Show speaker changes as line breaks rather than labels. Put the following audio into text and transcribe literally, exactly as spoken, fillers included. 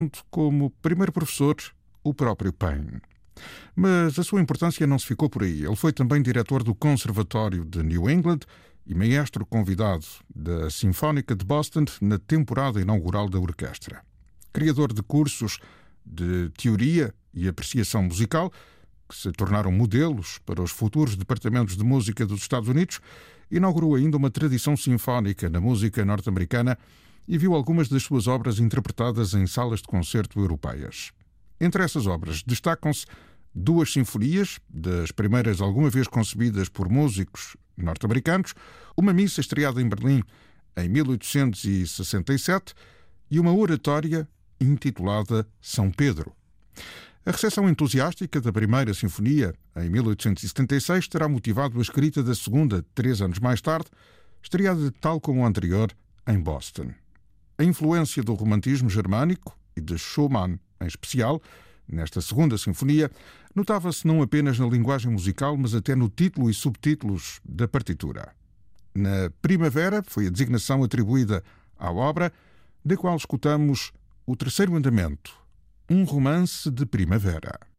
como primeiro professor o próprio Paine. Mas a sua importância não se ficou por aí. Ele foi também diretor do Conservatório de New England e maestro convidado da Sinfónica de Boston na temporada inaugural da orquestra. Criador de cursos de teoria e apreciação musical, que se tornaram modelos para os futuros departamentos de música dos Estados Unidos, inaugurou ainda uma tradição sinfónica na música norte-americana e viu algumas das suas obras interpretadas em salas de concerto europeias. Entre essas obras destacam-se duas sinfonias, das primeiras alguma vez concebidas por músicos norte-americanos, uma missa estreada em Berlim em mil oitocentos e sessenta e sete e uma oratória intitulada São Pedro. A recepção entusiástica da primeira sinfonia, em mil oitocentos e setenta e seis, terá motivado a escrita da segunda, três anos mais tarde, estreada tal como a anterior, em Boston. A influência do romantismo germânico e de Schumann, em especial, nesta segunda sinfonia, notava-se não apenas na linguagem musical, mas até no título e subtítulos da partitura. Na Primavera foi a designação atribuída à obra, da qual escutamos o terceiro andamento, um romance de primavera.